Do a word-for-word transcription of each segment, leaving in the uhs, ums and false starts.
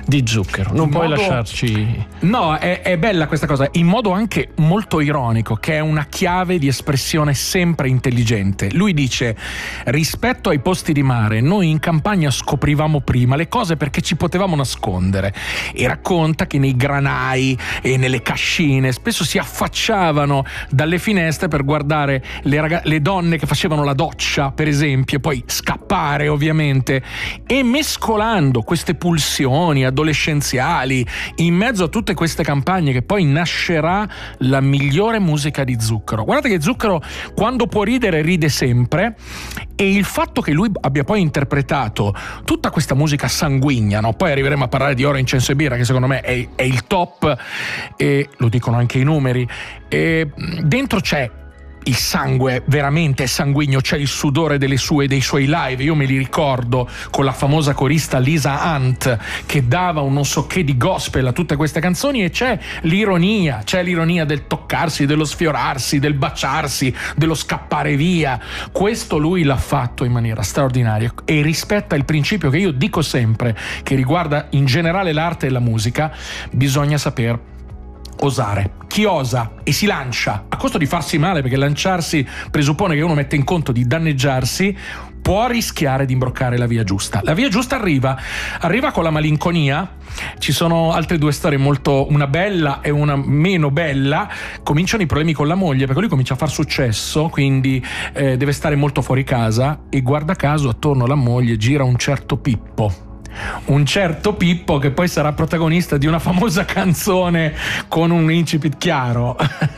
di Zucchero, non In puoi modo- lasciarci. No, è, è bella questa cosa, in modo anche molto ironico, che è una chiave di espressione sempre intelligente. Lui dice: rispetto ai posti di mare, noi in campagna scoprivamo prima le cose perché ci potevamo nascondere, e racconta che nei granai e nelle cascine spesso si affacciavano dalle finestre per guardare le, raga- le donne che facevano la doccia, per esempio, e poi scappare ovviamente, e mescolando queste pulsioni adolescenziali in mezzo a tutte queste campagne, che poi nascerà la migliore musica di Zucchero. Guardate che Zucchero, quando può ridere, ride sempre, e il fatto che lui abbia poi interpretato tutta questa musica sanguigna, no? Poi arriveremo a parlare di Oro, Incenso e Birra, che secondo me è, è il top, e lo dicono anche i numeri, e dentro c'è il sangue, veramente è sanguigno, c'è il sudore delle sue, dei suoi live. Io me li ricordo con la famosa corista Lisa Hunt, che dava un non so che di gospel a tutte queste canzoni, e c'è l'ironia, c'è l'ironia del toccarsi, dello sfiorarsi, del baciarsi, dello scappare via. Questo lui l'ha fatto in maniera straordinaria e rispetta il principio che io dico sempre, che riguarda in generale l'arte e la musica: bisogna saper osare. Chi osa e si lancia a costo di farsi male, perché lanciarsi presuppone che uno mette in conto di danneggiarsi, può rischiare di imbroccare la via giusta. La via giusta arriva, arriva con la malinconia. Ci sono altre due storie molto, una bella e una meno bella. Cominciano i problemi con la moglie, perché lui comincia a far successo, quindi eh, deve stare molto fuori casa, e guarda caso attorno alla moglie gira un certo Pippo. Un certo Pippo che poi sarà protagonista di una famosa canzone con un incipit chiaro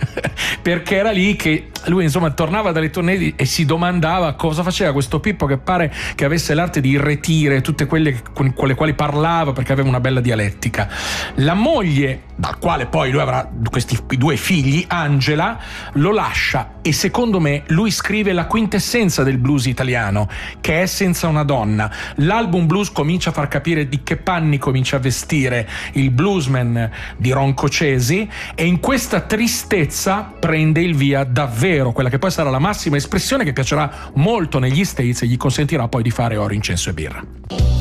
perché era lì che lui insomma tornava dalle tournée e si domandava cosa faceva questo Pippo, che pare che avesse l'arte di irretire tutte quelle con, con le quali parlava, perché aveva una bella dialettica. La moglie, dal quale poi lui avrà questi due figli, Angela, lo lascia, e secondo me lui scrive la quintessenza del blues italiano, che è Senza una donna. L'album blues comincia a far capire di che panni comincia a vestire il bluesman di Ronco Cesi, e in questa tristezza prende il via davvero quella che poi sarà la massima espressione, che piacerà molto negli States e gli consentirà poi di fare Oro, Incenso e Birra.